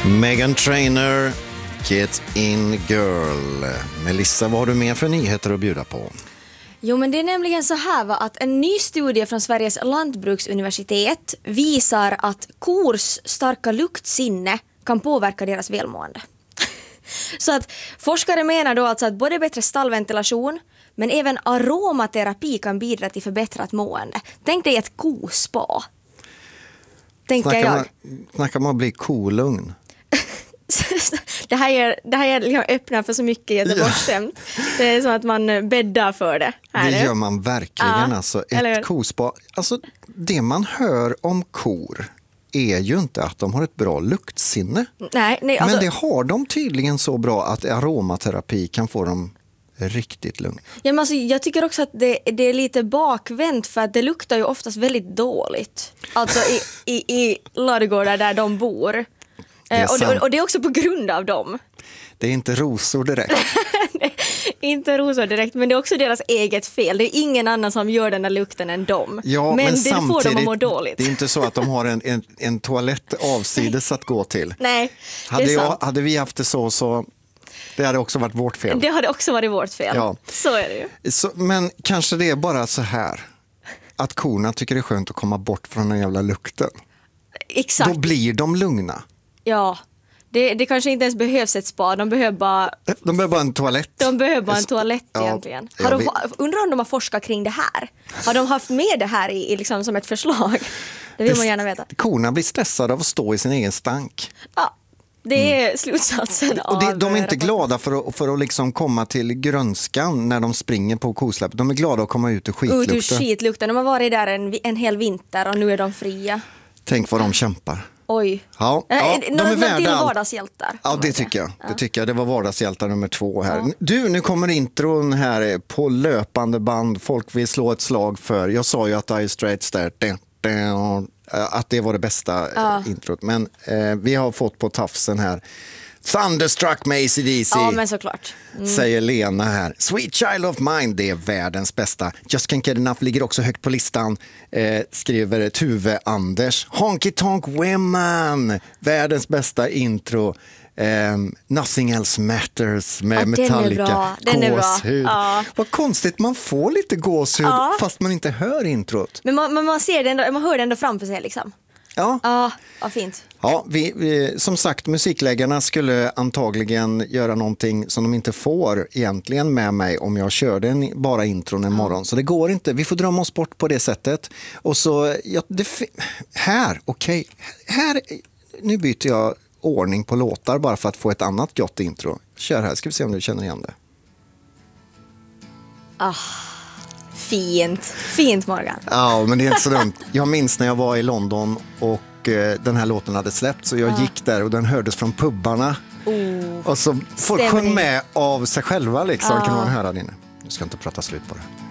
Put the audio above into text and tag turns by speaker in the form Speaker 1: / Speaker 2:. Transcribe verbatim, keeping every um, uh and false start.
Speaker 1: Meghan Trainor, Get In Girl. Melissa, vad har du mer för nyheter att bjuda på?
Speaker 2: Jo, men det är nämligen så här va, att en ny studie från Sveriges lantbruksuniversitet visar att kors starka luktsinne kan påverka deras välmående. Så att forskare menar då alltså att både bättre stallventilation men även aromaterapi kan bidra till förbättrat mående. Tänk dig ett kospa. Tänker
Speaker 1: snackar
Speaker 2: jag.
Speaker 1: Man, snackar man bli kolugn?
Speaker 2: det här är, det här är liksom öppna för så mycket Göteborgsskämt. Ja. Det är som att man bäddar för det. Här
Speaker 1: det
Speaker 2: nu.
Speaker 1: gör man verkligen. Ja, alltså, ett kospa. Alltså, det man hör om kor är ju inte att de har ett bra luktsinne.
Speaker 2: Nej, nej, alltså,
Speaker 1: men det har de tydligen så bra att aromaterapi kan få dem riktigt lugn.
Speaker 2: Ja, men alltså, jag tycker också att det, det är lite bakvänt för att det luktar ju oftast väldigt dåligt. Alltså i, i, i ladugårdar där de bor. Eh, och, det, och det är också på grund av dem.
Speaker 1: Det är inte rosor direkt.
Speaker 2: Inte rosor direkt, men det är också deras eget fel. Det är ingen annan som gör den där lukten än dem.
Speaker 1: Ja,
Speaker 2: men,
Speaker 1: men
Speaker 2: det får dem att må dåligt.
Speaker 1: Det är inte så att de har en, en, en toalett avsides att gå till.
Speaker 2: Nej,
Speaker 1: hade,
Speaker 2: det är
Speaker 1: jag,
Speaker 2: sant.
Speaker 1: hade vi haft det så så det hade också varit vårt fel.
Speaker 2: Det hade också varit vårt fel.
Speaker 1: Ja.
Speaker 2: Så är det ju.
Speaker 1: Så, men kanske det är bara så här att korna tycker det är skönt att komma bort från den jävla lukten.
Speaker 2: Exakt.
Speaker 1: Då blir de lugna.
Speaker 2: Ja, det, det kanske inte ens behövs ett spa. De behöver bara...
Speaker 1: De behöver bara en toalett.
Speaker 2: De behöver bara en toalett
Speaker 1: ja,
Speaker 2: egentligen. Har de, undrar om de har forskat kring det här? Har de haft med det här i, i liksom som ett förslag? Det vill man gärna veta.
Speaker 1: Korna blir stressade av att stå i sin egen stank.
Speaker 2: Ja, det är mm. slutsatsen av...
Speaker 1: Och det, de är inte glada för att, för att liksom komma till grönskan när de springer på kosläppet. De är glada att komma ut ur skitlukten.
Speaker 2: Ut ur skitlukten. De har varit där en, en hel vinter och nu är de fria.
Speaker 1: Tänk vad de kämpar.
Speaker 2: Oj.
Speaker 1: Ja, ja, de är värda till
Speaker 2: vardagshjältar.
Speaker 1: Ja, det tycker jag. Det tycker jag. Det var vardagshjältar nummer två här. Ja. Du, nu kommer intron här på löpande band. Folk vill slå ett slag för. Jag sa ju att Dire Straits där, att det var det bästa ja. introt. Men eh, vi har fått på tafsen här. Thunderstruck med A C D C.
Speaker 2: Ja, men såklart.
Speaker 1: Mm. Säger Lena här. Sweet Child of Mine, det är världens bästa. Just Can't Get Enough ligger också högt på listan. Eh, skriver Tuve Anders. Honky Tonk Women, världens bästa intro. Um, Nothing Else Matters med ja, Metallica.
Speaker 2: Den är bra. Den är
Speaker 1: gåshud.
Speaker 2: Bra. Ja.
Speaker 1: Vad konstigt, man får lite gåshud ja. fast man inte hör introt.
Speaker 2: Men man, man, ser det ändå, man hör det ändå framför sig liksom.
Speaker 1: Ja,
Speaker 2: ja, ja fint.
Speaker 1: Ja, vi, vi, som sagt, musikläggarna skulle antagligen göra någonting som de inte får egentligen med mig om jag körde en, bara intron en morgon. Så det går inte, vi får drömma oss bort på det sättet. Och så, ja, det, här, okej, okay, här, nu byter jag ordning på låtar bara för att få ett annat gott intro. Kör här, ska vi se om du känner igen det.
Speaker 2: Ah. Fint, fint Morgan.
Speaker 1: Ja, men det är inte så dumt. Jag minns när jag var i London och eh, den här låten hade släppt så jag ah. gick där och den hördes från pubbarna. Oh. Och så folk sjöng med av sig själva liksom, ah. kan man höra det inne. Nu ska jag inte prata slut på det.